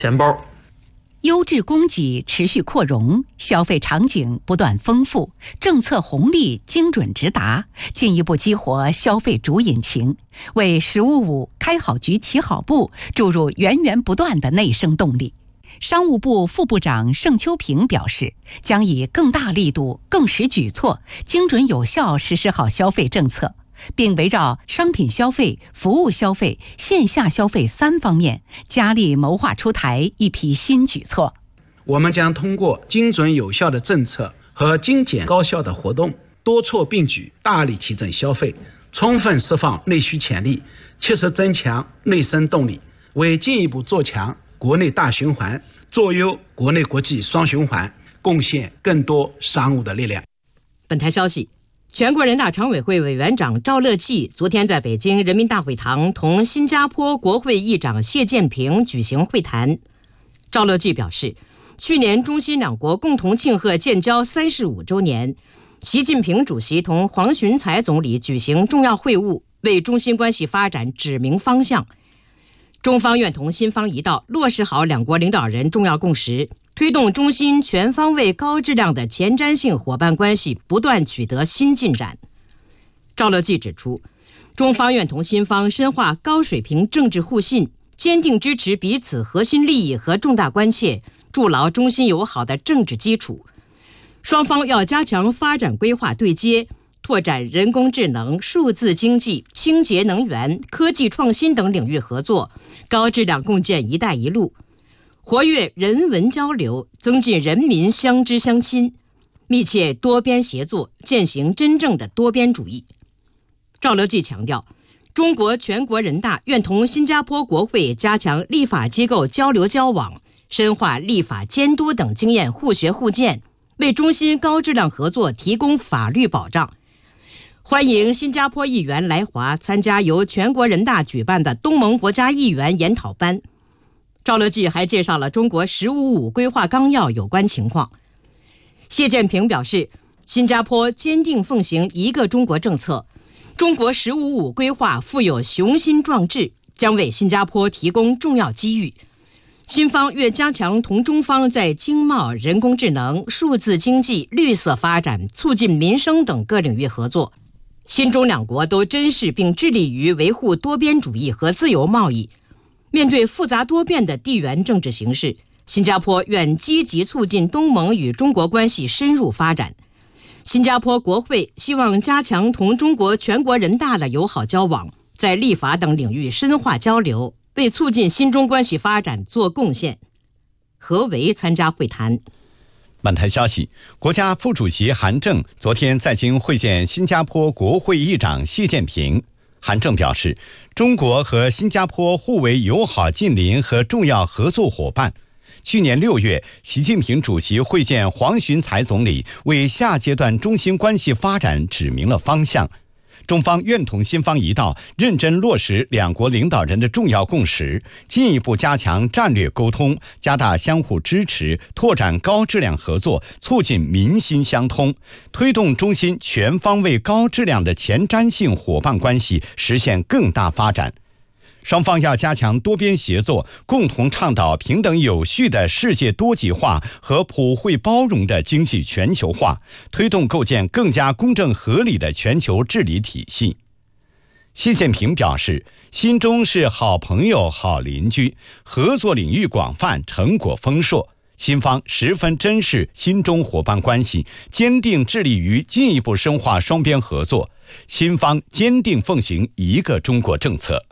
钱包。 优质供给持续扩容，消费场景不断丰富，政策红利精准直达，进一步激活消费主引擎，为“十五五”开好局、起好步注入源源不断的内生动力。商务部副部长盛秋平表示，将以更大力度、更实举措，精准有效实施好消费政策，并围绕商品消费、服务消费、线下消费3方面，加力谋划出台一批新举措。 我们将通过精准有效的政策和精简高效的活动，多措并举，大力提振消费，充分释放内需潜力，切实增强内生动力，为进一步做强国内大循环，做优国内国际双循环，贡献更多商务的力量。 本台消息，全国人大常委会委员长赵乐际昨天在北京人民大会堂同新加坡国会议长谢建平举行会谈。赵乐际表示，去年中新两国共同庆贺建交35周年，习近平主席同黄循财总理举行重要会晤，为中新关系发展指明方向。中方愿同新方一道落实好两国领导人重要共识，推动中新全方位高质量的前瞻性伙伴关系不断取得新进展。赵乐际指出，中方愿同新方深化高水平政治互信，坚定支持彼此核心利益和重大关切，筑牢中新友好的政治基础。双方要加强发展规划对接，拓展人工智能、数字经济、清洁能源、科技创新等领域合作，高质量共建“一带一路”，活跃人文交流，增进人民相知相亲，密切多边协作，践行真正的多边主义。赵乐际强调，中国全国人大愿同新加坡国会加强立法机构交流交往，深化立法监督等经验互学互鉴，为中新高质量合作提供法律保障。欢迎新加坡议员来华参加由全国人大举办的东盟国家议员研讨班。赵乐际还介绍了中国“十五五”规划纲要有关情况。谢建平表示，新加坡坚定奉行一个中国政策，中国“十五五”规划富有雄心壮志，将为新加坡提供重要机遇。新方愿加强同中方在经贸、人工智能、数字经济、绿色发展、促进民生等各领域合作。新中两国都珍视并致力于维护多边主义和自由贸易。面对复杂多变的地缘政治形势，新加坡愿积极促进东盟与中国关系深入发展。新加坡国会希望加强同中国全国人大的友好交往，在立法等领域深化交流，为促进新中关系发展做贡献。何为参加会谈。 本台消息，国家副主席韩正昨天在京会见新加坡国会议长谢建平。韩正表示，中国和新加坡互为友好近邻和重要合作伙伴。去年6月，习近平主席会见黄循财总理，为下阶段中新关系发展指明了方向。中方愿同新方一道，认真落实两国领导人的重要共识，进一步加强战略沟通，加大相互支持，拓展高质量合作，促进民心相通，推动中新全方位高质量的前瞻性伙伴关系实现更大发展。双方要加强多边协作，共同倡导平等有序的世界多极化和普惠包容的经济全球化，推动构建更加公正合理的全球治理体系。习近平表示，新中是好朋友、好邻居，合作领域广泛，成果丰硕。新方十分珍视新中伙伴关系，坚定致力于进一步深化双边合作。新方坚定奉行一个中国政策。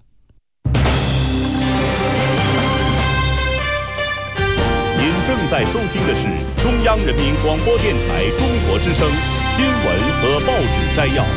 正在收听的是中央人民广播电台中国之声新闻和报纸摘要。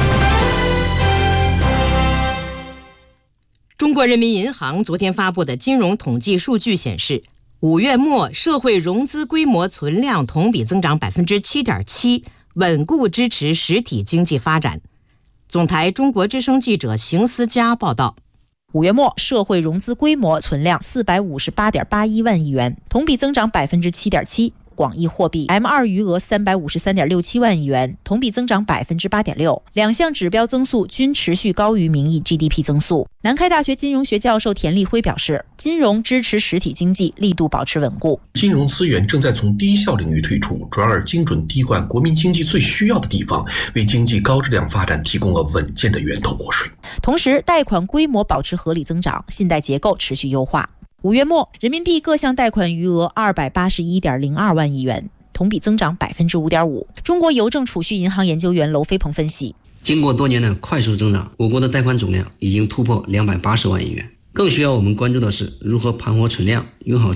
中国人民银行昨天发布的金融统计数据显示，5月末社会融资规模存量同比增长 7.7%， 稳固支持实体经济发展。总台中国之声记者邢思佳报道。 5月末，社会融资规模存量458.81万亿元，同比增长 7.7%。 广义货币 M2 余额353.67万亿元，同比增长8.6%，两项指标增速均持续高于名义 GDP 增速。南开大学金融学教授田立辉表示，金融支持实体经济力度保持稳固， 金融资源正在从低效领域退出，转而精准滴灌国民经济最需要的地方，为经济高质量发展提供了稳健的源头活水。 同时，贷款规模保持合理增长，信贷结构持续优化。5月末，人民币各项贷款余额281.02万亿元，同比增长5.5%。中国邮政储蓄银行研究员娄飞鹏分析， 经过多年的快速增长，我国的贷款总量已经突破280万亿元。更需要我们关注的是如何盘活存量，用好